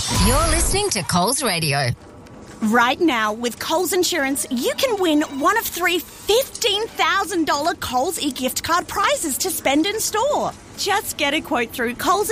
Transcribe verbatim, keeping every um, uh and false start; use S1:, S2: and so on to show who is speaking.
S1: You're listening to Coles Radio.
S2: Right now, with Coles Insurance, you can win one of three fifteen thousand dollars Coles e-gift card prizes to spend in store. Just get a quote through Coles